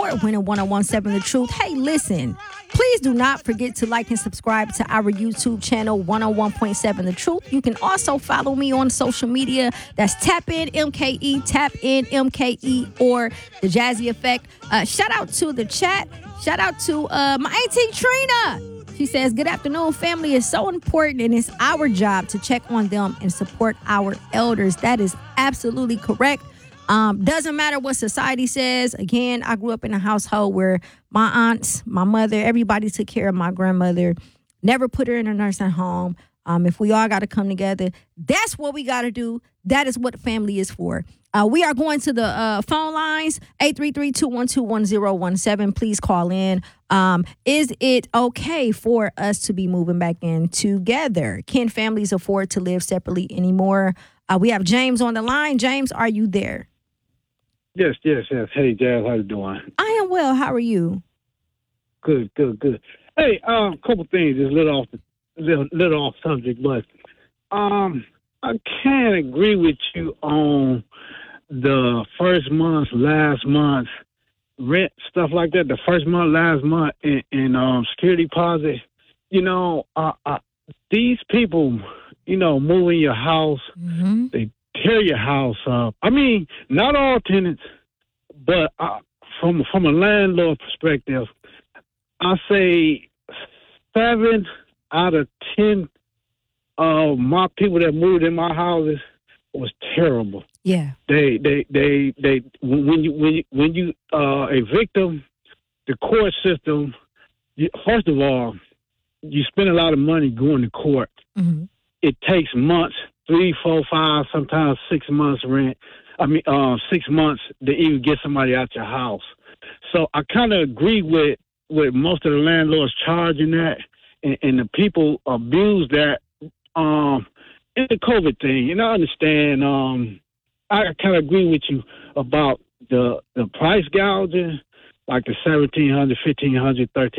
award-winning 1017 The Truth. Hey, listen, please do not forget to like and subscribe to our YouTube channel, 101.7 The Truth. You can also follow me on social media. That's Tap In MKE, or The Jazzy Effect. Shout out to the chat. Shout out to my auntie Trina. She says, good afternoon, family is so important, and it's our job to check on them and support our elders. That is absolutely correct. Doesn't matter what society says. Again, I grew up in a household where my aunts, my mother, everybody took care of my grandmother, never put her in a nursing home. If we all got to come together, that's what we got to do. That is what family is for. We are going to the phone lines, 833-212-1017. Please call in. Is it okay for us to be moving back in together? Can families afford to live separately anymore? We have James on the line. James, are you there? Yes. Hey, Jazz, how you doing? I am well. How are you? Good. Hey, couple things, just little off subject, but I can't agree with you on the first month, last month rent, stuff like that. The first month, last month, in security deposit. These people, move in your house. Mm-hmm. They tear your house up. I mean, not all tenants, but from a landlord perspective, I say 7 out of 10 of my people that moved in my houses was terrible. Yeah. They when you evict them, the court system, first of all, you spend a lot of money going to court. Mm-hmm. It takes months, 3, 4, 5, sometimes 6 months rent. 6 months to even get somebody out your house. So I kind of agree with most of the landlords charging that, and the people abuse that. It's the COVID thing, and I understand. I kind of agree with you about the price gouging, like the $1,700, $1,500,